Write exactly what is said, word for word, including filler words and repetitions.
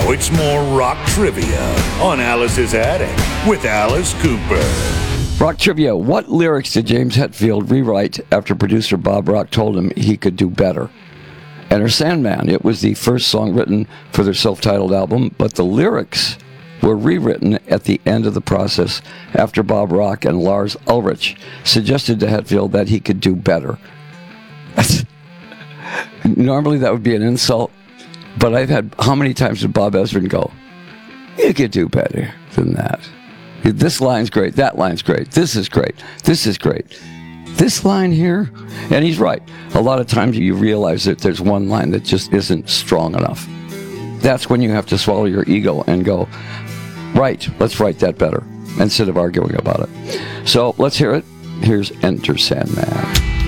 it's more rock trivia on Alice's Attic with Alice Cooper. Rock trivia. What lyrics did James Hetfield rewrite after producer Bob Rock told him he could do better? Enter Sandman. It was the first song written for their self-titled album, but the lyrics were rewritten at the end of the process after Bob Rock and Lars Ulrich suggested to Hetfield that he could do better. Normally that would be an insult, but I've had, how many times did Bob Ezrin go, you could do better than that. This line's great, that line's great, this is great, this is great. This line here, and he's right. A lot of times you realize that there's one line that just isn't strong enough. That's when you have to swallow your ego and go, right, let's write that better, instead of arguing about it. So let's hear it. Here's Enter Sandman.